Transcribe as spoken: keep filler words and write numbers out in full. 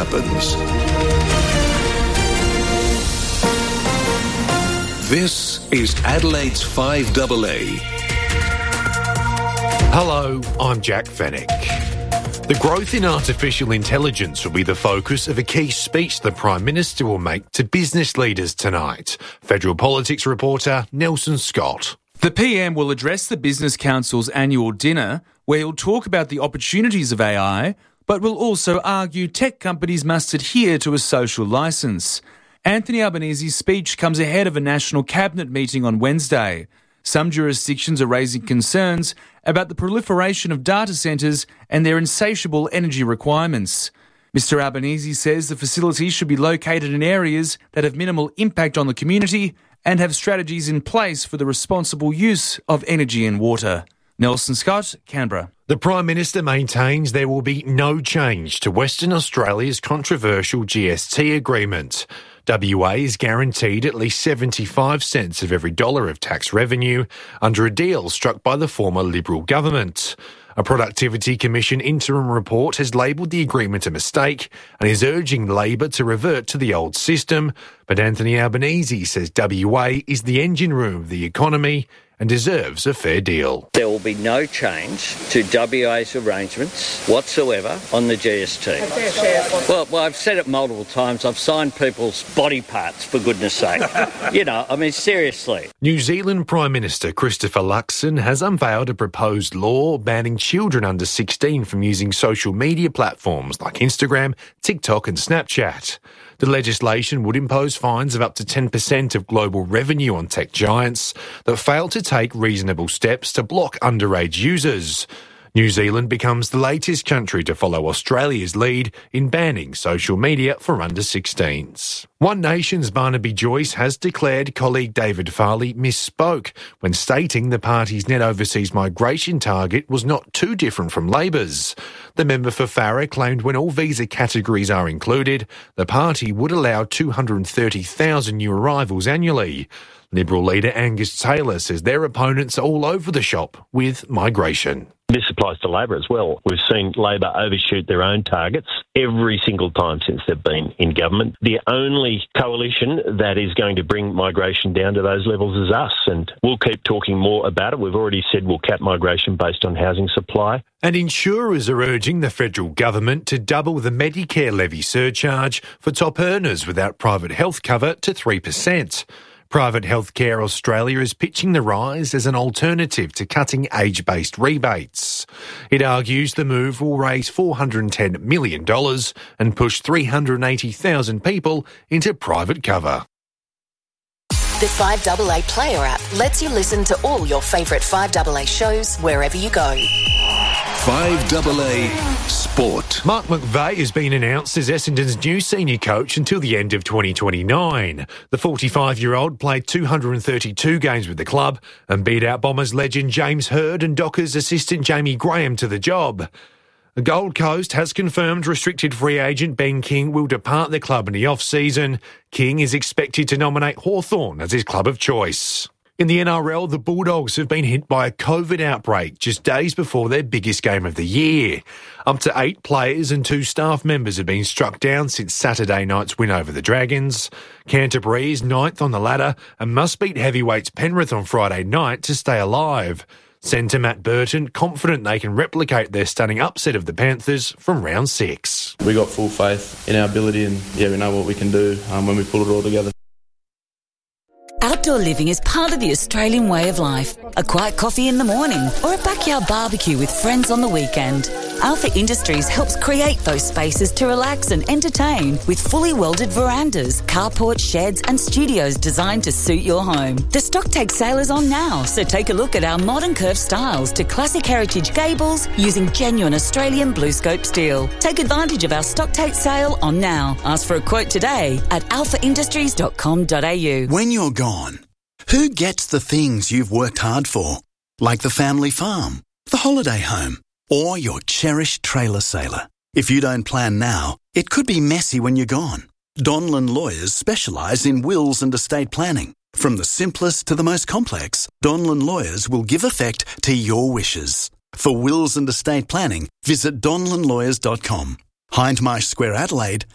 happens. This is Adelaide's five A A. Hello, I'm Jack Fennick. The growth in artificial intelligence will be the focus of a key speech the Prime Minister will make to business leaders tonight. Federal Politics reporter Nelson Scott. The P M will address the Business Council's annual dinner, where he'll talk about the opportunities of A I, but will also argue tech companies must adhere to a social licence. Anthony Albanese's speech comes ahead of a national cabinet meeting on Wednesday. Some jurisdictions are raising concerns about the proliferation of data centres and their insatiable energy requirements. Mister Albanese says the facilities should be located in areas that have minimal impact on the community and have strategies in place for the responsible use of energy and water. Nelson Scott, Canberra. The Prime Minister maintains there will be no change to Western Australia's controversial G S T agreement. W A is guaranteed at least seventy-five cents of every dollar of tax revenue under a deal struck by the former Liberal government. A Productivity Commission interim report has labelled the agreement a mistake and is urging Labor to revert to the old system. But Anthony Albanese says W A is the engine room of the economy and deserves a fair deal. There will be no change to W A's arrangements whatsoever on the G S T. Well, well, I've said it multiple times. I've signed people's body parts, for goodness sake. You know, I mean, seriously. New Zealand Prime Minister Christopher Luxon has unveiled a proposed law banning children under sixteen from using social media platforms like Instagram, TikTok and Snapchat. The legislation would impose fines of up to ten percent of global revenue on tech giants that fail to take reasonable steps to block underage users. New Zealand becomes the latest country to follow Australia's lead in banning social media for under sixteens. One Nation's Barnaby Joyce has declared colleague David Farley misspoke when stating the party's net overseas migration target was not too different from Labor's. The member for Farrer claimed when all visa categories are included, the party would allow two hundred thirty thousand new arrivals annually. Liberal leader Angus Taylor says their opponents are all over the shop with migration. This applies to Labor as well. We've seen Labor overshoot their own targets every single time since they've been in government. The only coalition that is going to bring migration down to those levels is us, and we'll keep talking more about it. We've already said we'll cap migration based on housing supply. And insurers are urging the federal government to double the Medicare levy surcharge for top earners without private health cover to three percent. Private Healthcare Australia is pitching the rise as an alternative to cutting age-based rebates. It argues the move will raise four hundred ten million dollars and push three hundred eighty thousand people into private cover. The five A A Player app lets you listen to all your favourite five A A shows wherever you go. five A A Sport. Mark McVeigh has been announced as Essendon's new senior coach until the end of twenty twenty-nine. The forty-five-year-old played two hundred thirty-two games with the club and beat out Bombers legend James Hird and Dockers assistant Jamie Graham to the job. The Gold Coast has confirmed restricted free agent Ben King will depart the club in the off-season. King is expected to nominate Hawthorn as his club of choice. In the N R L, the Bulldogs have been hit by a COVID outbreak just days before their biggest game of the year. Up to eight players and two staff members have been struck down since Saturday night's win over the Dragons. Canterbury is ninth on the ladder and must beat heavyweights Penrith on Friday night to stay alive. Centre Matt Burton confident they can replicate their stunning upset of the Panthers from round six. We got full faith in our ability and yeah, we know what we can do um, when we pull it all together. Outdoor living is part of the Australian way of life. A quiet coffee in the morning or a backyard barbecue with friends on the weekend. Alpha Industries helps create those spaces to relax and entertain with fully welded verandas, carports, sheds and studios designed to suit your home. The stock take sale is on now, so take a look at our modern curved styles to classic heritage gables using genuine Australian blue scope steel. Take advantage of our stock take sale on now. Ask for a quote today at alpha industries dot com dot a u. When you're gone, who gets the things you've worked hard for? Like the family farm, the holiday home, or your cherished trailer sailor. If you don't plan now, it could be messy when you're gone. Donlan Lawyers specialise in wills and estate planning. From the simplest to the most complex, Donlan Lawyers will give effect to your wishes. For wills and estate planning, visit donlan lawyers dot com. Hindmarsh Square, Adelaide,